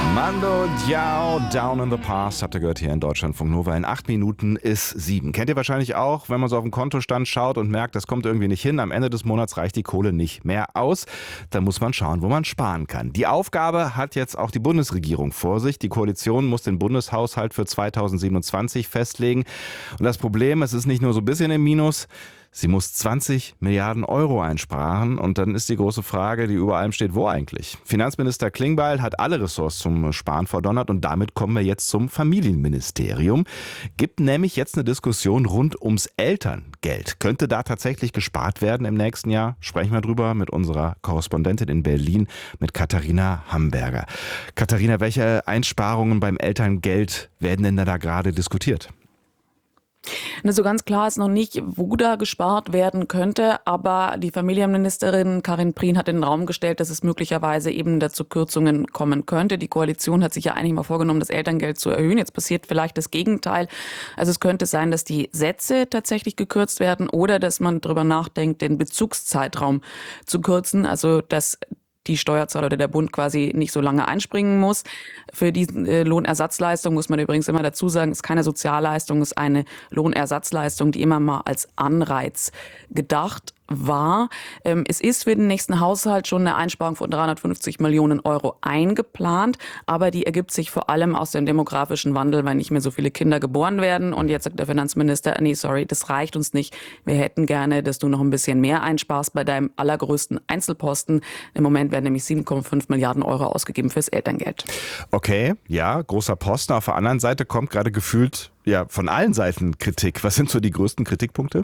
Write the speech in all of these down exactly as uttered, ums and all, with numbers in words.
Mando Diao, Down in the Past, habt ihr gehört hier in Deutschlandfunk Nova. In acht Minuten ist sieben. Kennt ihr wahrscheinlich auch, wenn man so auf den Kontostand schaut und merkt, das kommt irgendwie nicht hin. Am Ende des Monats reicht die Kohle nicht mehr aus. Da muss man schauen, wo man sparen kann. Die Aufgabe hat jetzt auch die Bundesregierung vor sich. Die Koalition muss den Bundeshaushalt für zweitausendsiebenundzwanzig festlegen. Und das Problem, es ist nicht nur so ein bisschen im Minus, sie muss zwanzig Milliarden Euro einsparen und dann ist die große Frage, die über allem steht, wo eigentlich? Finanzminister Klingbeil hat alle Ressorts zum Sparen verdonnert und damit kommen wir jetzt zum Familienministerium. Gibt nämlich jetzt eine Diskussion rund ums Elterngeld. Könnte da tatsächlich gespart werden im nächsten Jahr? Sprechen wir drüber mit unserer Korrespondentin in Berlin, mit Katharina Hamberger. Katharina, welche Einsparungen beim Elterngeld werden denn da gerade diskutiert? So ganz klar ist noch nicht, wo da gespart werden könnte, aber die Familienministerin Karin Prien hat in den Raum gestellt, dass es möglicherweise eben dazu Kürzungen kommen könnte. Die Koalition hat sich ja eigentlich mal vorgenommen, das Elterngeld zu erhöhen. Jetzt passiert vielleicht das Gegenteil. Also es könnte sein, dass die Sätze tatsächlich gekürzt werden oder dass man darüber nachdenkt, den Bezugszeitraum zu kürzen, also dass die Steuerzahler oder der Bund quasi nicht so lange einspringen muss. Für die äh, Lohnersatzleistung muss man übrigens immer dazu sagen, ist keine Sozialleistung, ist eine Lohnersatzleistung, die immer mal als Anreiz gedacht war. Ähm, es ist für den nächsten Haushalt schon eine Einsparung von dreihundertfünfzig Millionen Euro eingeplant, aber die ergibt sich vor allem aus dem demografischen Wandel, weil nicht mehr so viele Kinder geboren werden. Und jetzt sagt der Finanzminister, nee, sorry, das reicht uns nicht. Wir hätten gerne, dass du noch ein bisschen mehr einsparst bei deinem allergrößten Einzelposten. Im Moment werden nämlich sieben Komma fünf Milliarden Euro ausgegeben fürs Elterngeld. Okay, ja, großer Posten. Auf der anderen Seite kommt gerade gefühlt ja von allen Seiten Kritik. Was sind so die größten Kritikpunkte?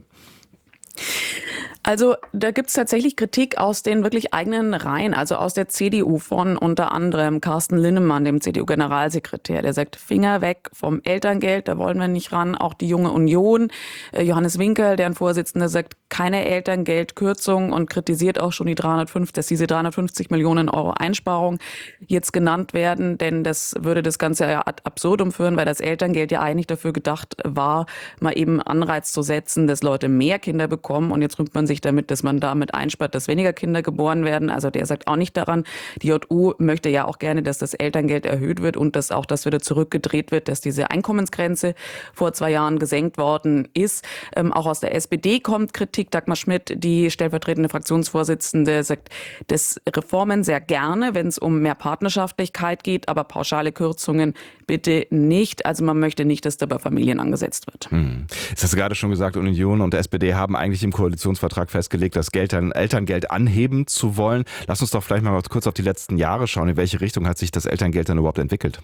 Also da gibt's tatsächlich Kritik aus den wirklich eigenen Reihen, also aus der C D U von unter anderem Carsten Linnemann, dem C D U-Generalsekretär. Der sagt, Finger weg vom Elterngeld, da wollen wir nicht ran. Auch die Junge Union, Johannes Winkel, deren Vorsitzender, sagt, keine Elterngeldkürzung und kritisiert auch schon die dreihundertfünfzig, dass diese dreihundertfünfzig Millionen Euro Einsparung jetzt genannt werden, denn das würde das Ganze ja ad absurdum führen, weil das Elterngeld ja eigentlich dafür gedacht war, mal eben Anreiz zu setzen, dass Leute mehr Kinder bekommen und jetzt rühmt man sich damit, dass man damit einspart, dass weniger Kinder geboren werden. Also der sagt auch nicht daran. Die J U möchte ja auch gerne, dass das Elterngeld erhöht wird und dass auch das wieder zurückgedreht wird, dass diese Einkommensgrenze vor zwei Jahren gesenkt worden ist. Ähm, auch aus der S P D kommt Kritik. Dagmar Schmidt, die stellvertretende Fraktionsvorsitzende, sagt, dass Reformen sehr gerne, wenn es um mehr Partnerschaftlichkeit geht, aber pauschale Kürzungen bitte nicht. Also man möchte nicht, dass da bei Familien angesetzt wird. Hm. Jetzt hast du gerade schon gesagt, Union und S P D haben eigentlich im Koalitionsvertrag festgelegt, das Geld, Elterngeld anheben zu wollen. Lass uns doch vielleicht mal kurz auf die letzten Jahre schauen. In welche Richtung hat sich das Elterngeld dann überhaupt entwickelt?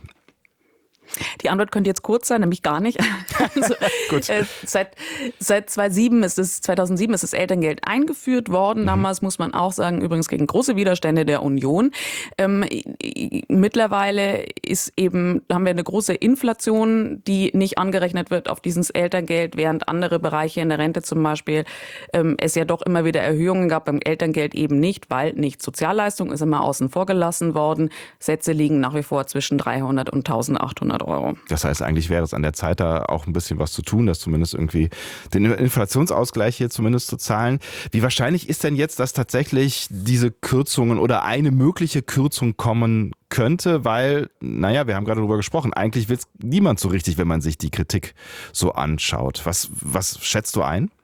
Die Antwort könnte jetzt kurz sein, nämlich gar nicht. Also, Gut. Äh, seit seit zweitausendsieben ist es zweitausendsieben ist das Elterngeld eingeführt worden. Mhm. Damals muss man auch sagen, übrigens gegen große Widerstände der Union. Ähm, mittlerweile ist eben haben wir eine große Inflation, die nicht angerechnet wird auf dieses Elterngeld, während andere Bereiche in der Rente zum Beispiel ähm, es ja doch immer wieder Erhöhungen gab, beim Elterngeld eben nicht, weil nicht Sozialleistung ist immer außen vor gelassen worden. Sätze liegen nach wie vor zwischen dreihundert und eintausendachthundert Euro. Das heißt, eigentlich wäre es an der Zeit, da auch ein bisschen was zu tun, dass zumindest irgendwie den Inflationsausgleich hier zumindest zu zahlen. Wie wahrscheinlich ist denn jetzt, dass tatsächlich diese Kürzungen oder eine mögliche Kürzung kommen könnte? Weil, naja, wir haben gerade darüber gesprochen, eigentlich will es niemand so richtig, wenn man sich die Kritik so anschaut. Was, was schätzt du ein?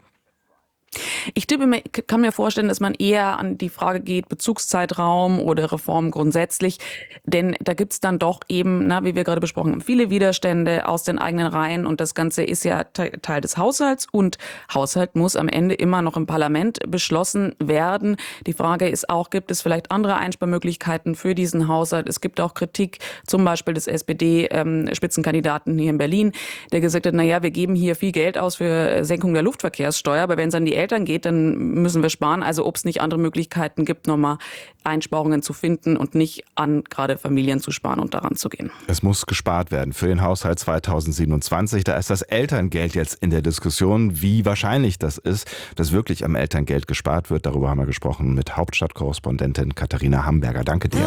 Ich tippe mir, kann mir vorstellen, dass man eher an die Frage geht, Bezugszeitraum oder Reform grundsätzlich. Denn da gibt's dann doch eben, na, wie wir gerade besprochen haben, viele Widerstände aus den eigenen Reihen. Und das Ganze ist ja Teil des Haushalts. Und Haushalt muss am Ende immer noch im Parlament beschlossen werden. Die Frage ist auch, gibt es vielleicht andere Einsparmöglichkeiten für diesen Haushalt? Es gibt auch Kritik, zum Beispiel des S P D-Spitzenkandidaten hier in Berlin, der gesagt hat, na ja, wir geben hier viel Geld aus für Senkung der Luftverkehrssteuer, aber wenn es an die Eltern geht, dann müssen wir sparen. Also ob es nicht andere Möglichkeiten gibt, nochmal Einsparungen zu finden und nicht an gerade Familien zu sparen und daran zu gehen. Es muss gespart werden für den Haushalt zweitausendsiebenundzwanzig. Da ist das Elterngeld jetzt in der Diskussion, wie wahrscheinlich das ist, dass wirklich am Elterngeld gespart wird. Darüber haben wir gesprochen mit Hauptstadtkorrespondentin Katharina Hamberger. Danke dir.